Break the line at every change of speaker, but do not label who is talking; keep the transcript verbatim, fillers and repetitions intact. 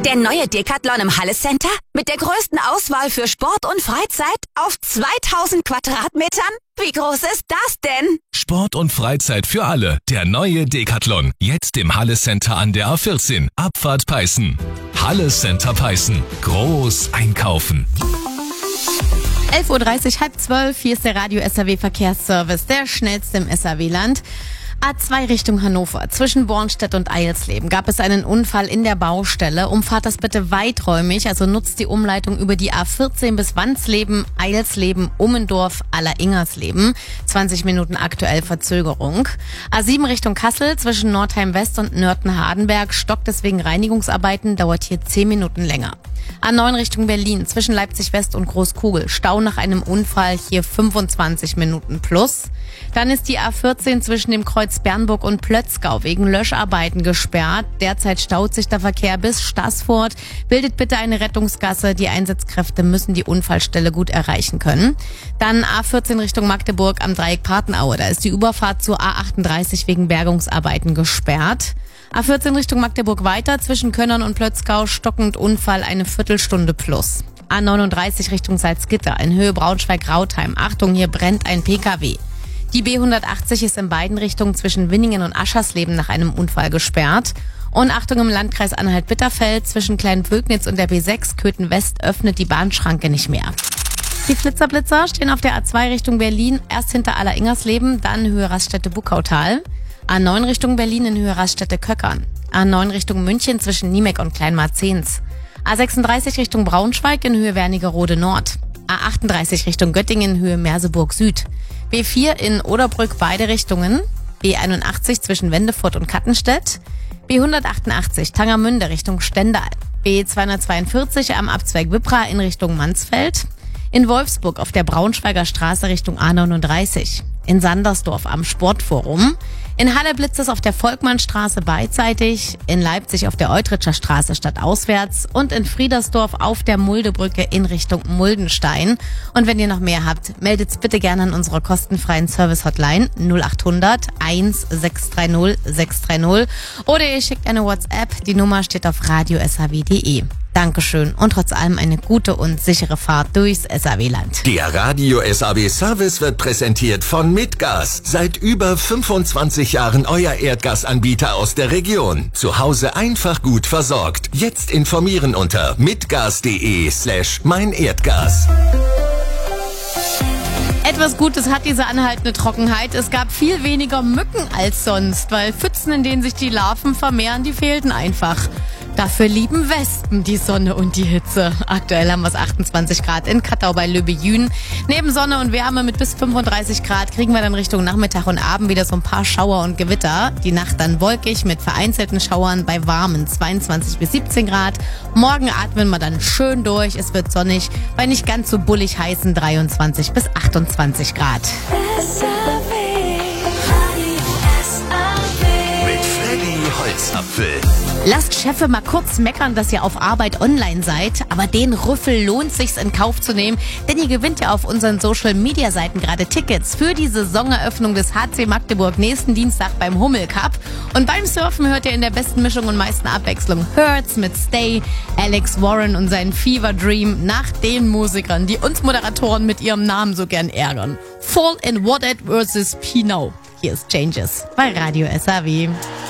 Der neue Decathlon im Halle Center mit der größten Auswahl für Sport und Freizeit auf zweitausend Quadratmetern? Wie groß ist das denn?
Sport und Freizeit für alle. Der neue Decathlon. Jetzt im Halle Center an der A vierzehn. Abfahrt Peißen. Halle Center Peißen. Groß einkaufen.
elf Uhr dreißig, halb zwölf. Hier ist der Radio S R W Verkehrsservice, der schnellste im S R W-Land. A zwei Richtung Hannover. Zwischen Bornstedt und Eilsleben gab es einen Unfall in der Baustelle. Umfahrt das bitte weiträumig, also nutzt die Umleitung über die A vierzehn bis Wandsleben, Eilsleben, Ummendorf, Aller-Ingersleben. zwanzig Minuten aktuell Verzögerung. A sieben Richtung Kassel. Zwischen Nordheim West und Nörten-Hardenberg stockt es wegen Reinigungsarbeiten, dauert hier zehn Minuten länger. A neun Richtung Berlin. Zwischen Leipzig West und Großkugel. Stau nach einem Unfall, hier fünfundzwanzig Minuten plus. Dann ist die A vierzehn zwischen dem Kreuz Bernburg und Plötzgau wegen Löscharbeiten gesperrt. Derzeit staut sich der Verkehr bis Staßfurt. Bildet bitte eine Rettungsgasse. Die Einsatzkräfte müssen die Unfallstelle gut erreichen können. Dann A vierzehn Richtung Magdeburg am Dreieck Partenaue. Da ist die Überfahrt zur A achtunddreißig wegen Bergungsarbeiten gesperrt. A vierzehn Richtung Magdeburg weiter. Zwischen Könnern und Plötzgau stockend Unfall eine Viertelstunde plus. A neununddreißig Richtung Salzgitter in Höhe Braunschweig-Rautheim. Achtung, hier brennt ein P K W. Die B hundertachtzig ist in beiden Richtungen zwischen Winningen und Aschersleben nach einem Unfall gesperrt. Und Achtung, im Landkreis Anhalt-Bitterfeld zwischen Kleinpögnitz und der B sechs Köthen West öffnet die Bahnschranke nicht mehr. Die Flitzerblitzer stehen auf der A zwei Richtung Berlin, erst hinter Aller-Ingersleben, dann Höhe Raststätte-Buckautal. A neun Richtung Berlin in Höhe Raststätte-Köckern. A neun Richtung München zwischen Niemek und Kleinmarzens. A sechsunddreißig Richtung Braunschweig in Höhe Wernigerode Nord. A achtunddreißig Richtung Göttingen in Höhe Merseburg Süd. B vier in Oderbrück beide Richtungen. B einundachtzig zwischen Wendefurt und Kattenstedt. B hundertachtundachtzig Tangermünde Richtung Stendal. B zweihundertzweiundvierzig am Abzweig Wippra in Richtung Mansfeld. In Wolfsburg auf der Braunschweiger Straße Richtung A neununddreißig. In Sandersdorf am Sportforum. In Halle blitzt es auf der Volkmannstraße beidseitig, in Leipzig auf der Eutritscher Straße stadtauswärts und in Friedersdorf auf der Muldebrücke in Richtung Muldenstein. Und wenn ihr noch mehr habt, meldet's bitte gerne an unserer kostenfreien Service-Hotline null achthundert eins sechs drei null sechs drei null oder ihr schickt eine WhatsApp, die Nummer steht auf radio s h w punkt d e. Dankeschön und trotz allem eine gute und sichere Fahrt durchs S R W-Land.
Der Radio S R W Service wird präsentiert von Mitgas. Seit über fünfundzwanzig Jahren euer Erdgasanbieter aus der Region. Zu Hause einfach gut versorgt. Jetzt informieren unter mitgas.de slash mein Erdgas.
Etwas Gutes hat diese anhaltende Trockenheit. Es gab viel weniger Mücken als sonst, weil Pfützen, in denen sich die Larven vermehren, die fehlten einfach. Dafür lieben Wespen die Sonne und die Hitze. Aktuell haben wir es achtundzwanzig Grad in Kattau bei Löbejün. Neben Sonne und Wärme mit bis fünfunddreißig Grad kriegen wir dann Richtung Nachmittag und Abend wieder so ein paar Schauer und Gewitter. Die Nacht dann wolkig mit vereinzelten Schauern bei warmen zweiundzwanzig bis siebzehn Grad. Morgen atmen wir dann schön durch. Es wird sonnig bei nicht ganz so bullig heißen dreiundzwanzig bis achtundzwanzig Grad.
Mit Freddy Holzapfel.
Lasst Chefe mal kurz meckern, dass ihr auf Arbeit online seid, aber den Rüffel lohnt sich's in Kauf zu nehmen, denn ihr gewinnt ja auf unseren Social-Media-Seiten gerade Tickets für die Saisoneröffnung des H C Magdeburg nächsten Dienstag beim Hummel Cup. Und beim Surfen hört ihr in der besten Mischung und meisten Abwechslung Hurts mit Stay, Alex Warren und seinen Fever Dream nach den Musikern, die uns Moderatoren mit ihrem Namen so gern ärgern. Fall in What At versus P Now. Hier ist Changes bei Radio S R W.